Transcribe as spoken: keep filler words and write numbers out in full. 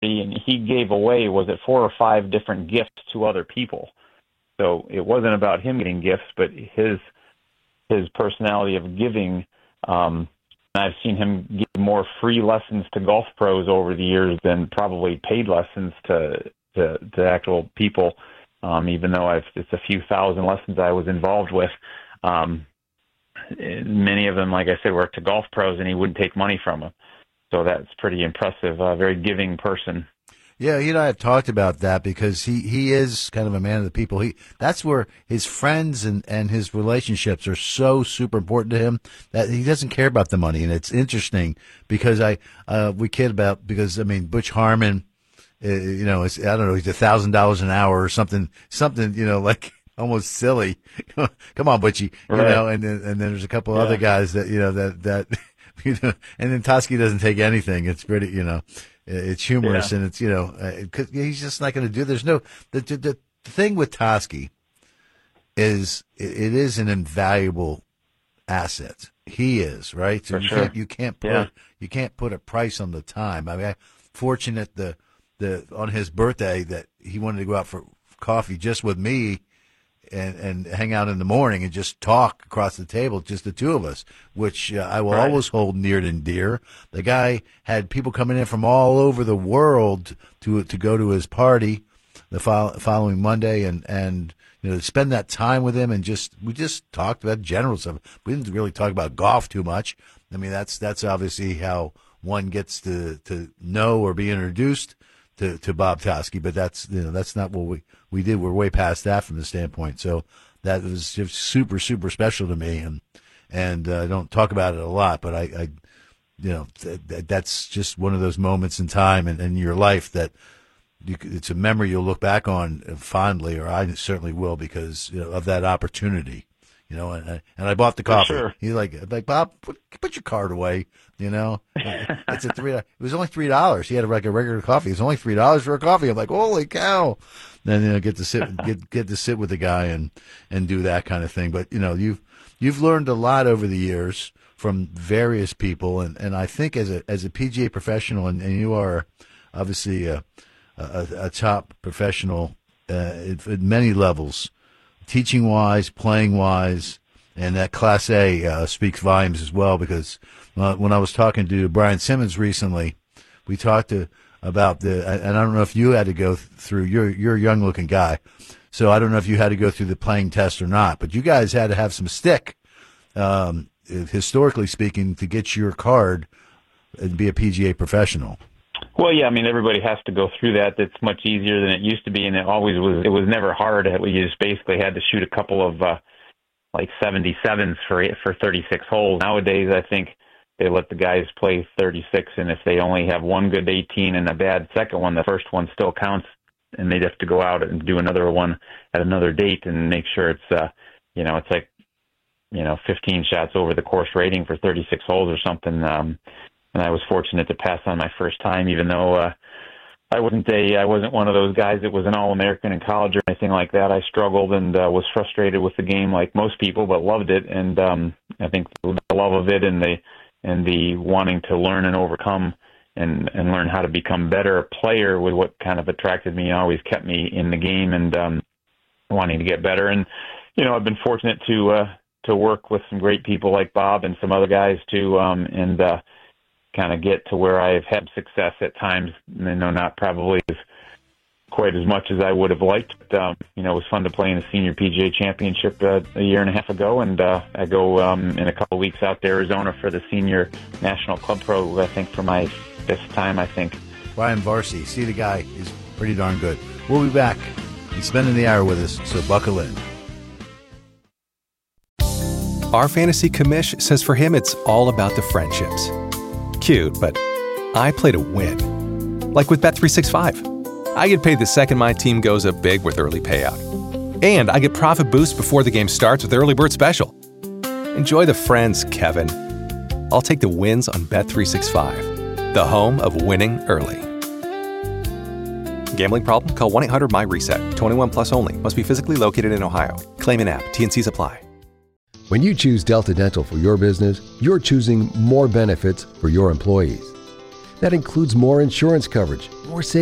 and he gave away, was it four or five different gifts to other people. So it wasn't about him getting gifts, but his his personality of giving. Um, I've seen him give more free lessons to golf pros over the years than probably paid lessons to to, to actual people. Um, even though I've, it's a few thousand lessons I was involved with. Um, many of them, like I said, were to golf pros, and he wouldn't take money from them. So that's pretty impressive. A very giving person. Yeah, he and I have talked about that because he, he is kind of a man of the people. He that's where his friends and, and his relationships are so super important to him that he doesn't care about the money. And it's interesting because I uh, we kid about because I mean Butch Harmon, uh, you know, it's, I don't know, he's a thousand dollars an hour or something, something you know like almost silly. Come on, Butchie, you right. know. And then and then there's a couple yeah. other guys that you know that that you know, and then Toski doesn't take anything. It's pretty, you know. It's humorous, yeah. and it's, you know, uh, cause he's just not going to do. There's no the, the the thing with Toski is it, it is an invaluable asset. He is right. So For you sure. can't you can't put yeah. you can't put a price on the time. I mean, I'm fortunate the the on his birthday that he wanted to go out for coffee just with me. And, and hang out in the morning and just talk across the table, just the two of us, which uh, I will right. always hold near and dear. The guy had people coming in from all over the world to to go to his party the fo- following Monday, and, and you know to spend that time with him, and just we just talked about general stuff. We didn't really talk about golf too much. I mean, that's that's obviously how one gets to, to know or be introduced to, to Bob Toski, but that's you know that's not what we. We did. We're way past that from the standpoint. So that was just super, super special to me. And, and, uh, I don't talk about it a lot, but I, I you know, th- th- that's just one of those moments in time and in, in your life that you, it's a memory you'll look back on fondly, or I certainly will, because, you know, of that opportunity, you know, and, I- and I bought the coffee. Sure. He's like, like, Bob, put, put your card away, you know, it's a three, it was only three dollars. He had like a regular coffee. It was only three dollars for a coffee. I'm like, holy cow. Then, you know, get to sit, get, get to sit with the guy and, and do that kind of thing. But, you know, you've, you've learned a lot over the years from various people. And, and I think as a, as a P G A professional, and, and you are obviously a, a, a top professional, uh, at, at many levels, teaching wise, playing wise, and that Class A, uh, speaks volumes as well, because uh, when I was talking to Brian Simmons recently, we talked to, about the, and I don't know if you had to go through, you're, you're a young looking guy, so I don't know if you had to go through the playing test or not, but you guys had to have some stick, um, historically speaking, to get your card and be a P G A professional. Well, yeah, I mean, everybody has to go through that. It's much easier than it used to be, and it always was, it was never hard. We just basically had to shoot a couple of, uh, like seventy-sevens for, for thirty-six holes. Nowadays, I think, they let the guys play thirty-six, and if they only have one good eighteen and a bad second one, the first one still counts, and they'd have to go out and do another one at another date and make sure it's, uh, you know, it's like, you know, fifteen shots over the course rating for thirty-six holes or something. Um, and I was fortunate to pass on my first time, even though uh, I wouldn't say I wasn't one of those guys that was an All-American in college or anything like that. I struggled and uh, was frustrated with the game like most people, but loved it. And um, I think the love of it and the and the wanting to learn and overcome and, and learn how to become better player was what kind of attracted me, always kept me in the game and um, wanting to get better. And, you know, I've been fortunate to uh, to work with some great people like Bob and some other guys too, um, and uh, kind of get to where I've had success at times. You know, not probably as, quite as much as I would have liked. But, um, you know, it was fun to play in the Senior P G A Championship uh, a year and a half ago, and uh, I go um, in a couple weeks out to Arizona for the Senior National Club Pro, I think, for my fifth time, I think. Brian Varsey, see the guy, he's pretty darn good. We'll be back. He's spending the hour with us, so buckle in. Our fantasy commish says for him it's all about the friendships. Cute, but I play to win. Like with Bet three sixty-five. I get paid the second my team goes up big with early payout. And I get profit boost before the game starts with Early Bird Special. Enjoy the friends, Kevin. I'll take the wins on Bet three sixty-five, the home of winning early. Gambling problem? Call one eight hundred M Y reset. twenty-one plus only. Must be physically located in Ohio. Claim in app. T N Cs apply. When you choose Delta Dental for your business, you're choosing more benefits for your employees. That includes more insurance coverage, more savings.